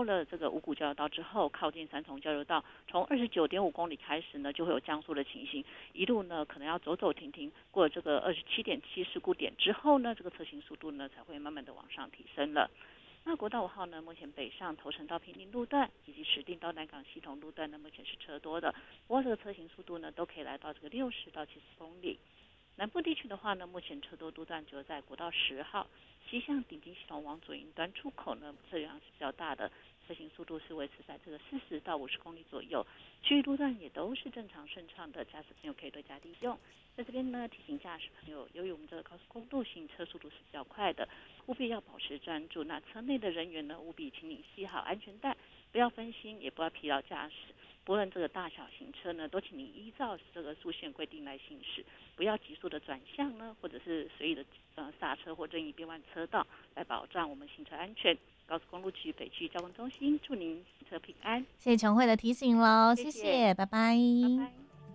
了这个五股交流道之后，靠近三重交流道，从29.5公里开始呢，就会有降速的情形，一路呢可能要走走停停，过了这个27.7事故点之后呢，这个车行速度呢才会慢慢的往上提升了。那国道5号呢，目前北上头城到平林路段以及石碇到南港系统路段呢，目前是车多的，不过这个车行速度呢都可以来到这个60到70公里。南部地区的话呢，目前车多路段只有在国道10号西向顶金系统往左营端出口呢，车辆是比较大的，车行速度是维持在这个40到50公里左右，其余路段也都是正常顺畅的，驾驶朋友可以多加利用。在这边呢，提醒驾驶朋友，由于我们这个高速公路行车速度是比较快的，务必要保持专注。那车内的人员呢，务必请你系好安全带，不要分心，也不要疲劳驾驶。不论这个大小型车呢，都请你依照这个速限规定来行驶，不要急速的转向呢，或者是随意的刹车或任意变换车道，来保障我们行车安全。高速公路局北区交通中心祝您行车平安。 谢谢琼慧的提醒喽， 谢谢，拜拜。 拜拜。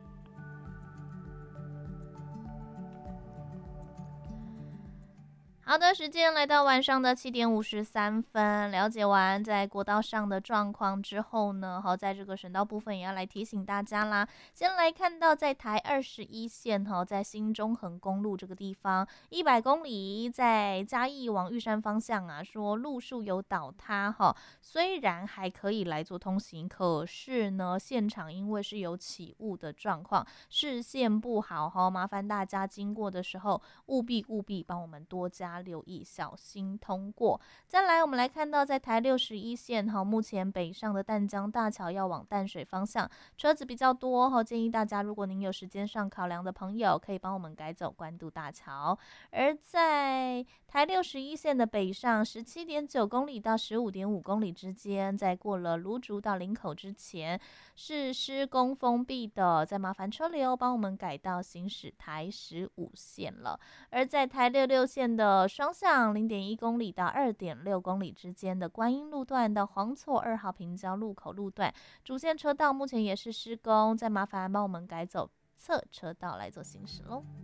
好的，时间来到晚上的7:53，了解完在国道上的状况之后呢，好，在这个省道部分也要来提醒大家啦。先来看到在台21线在新中横公路这个地方，100公里在嘉义往玉山方向啊，说路树有倒塌虽然还可以来做通行，可是呢，现场因为是有起雾的状况，视线不好麻烦大家经过的时候务必帮我们多加留意，小心通过。再来我们来看到在台61线目前北上的淡江大桥要往淡水方向车子比较多建议大家如果您有时间上考量的朋友可以帮我们改走关渡大桥。而在台61线的北上17.9公里到15.5公里之间，在过了芦竹到林口之前是施工封闭的，再麻烦车流帮我们改道行驶台15线了。而在台66线的双向0.1公里到2.6公里之间的观音路段到黄厝2号平交路口路段，主线车道目前也是施工，再麻烦帮我们改走侧车道来做行驶咯。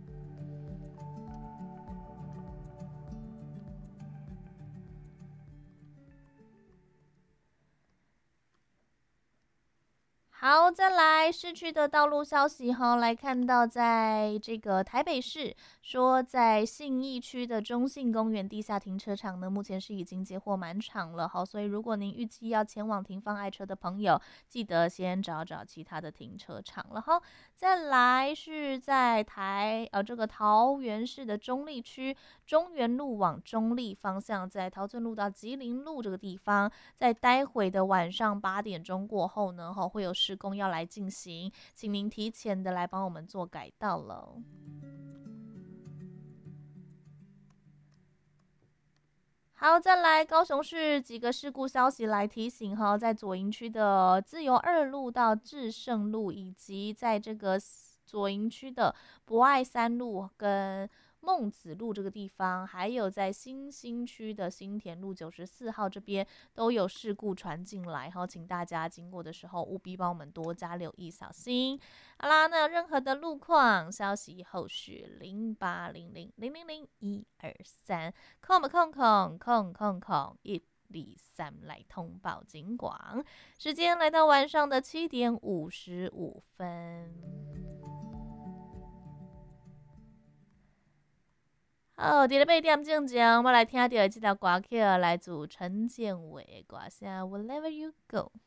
好，再来市区的道路消息来看到在这个台北市，说在信义区的中信公园地下停车场呢，目前是已经接获满场了所以如果您预计要前往停放爱车的朋友，记得先找其他的停车场了再来是在这个桃园市的中坜区中原路往中坜方向，在桃村路到吉林路这个地方，在待会的晚上8点钟过后呢会有施工要来进行，请您提前的来帮我们做改道了。好，再来高雄市几个事故消息来提醒在左营区的自由2路到至圣路，以及在这个左营区的博爱3路跟孟子路这个地方，还有在新兴区的新田路94号这边都有事故传进来请大家经过的时候务必帮我们多加留意，小心。好啦，那有任何的路况消息后续0800000123123来通报警广。时间来到晚上的7:55。好，在8点正前，我来听到这条歌曲，来自陈建伟的歌声《Wherever You Go》。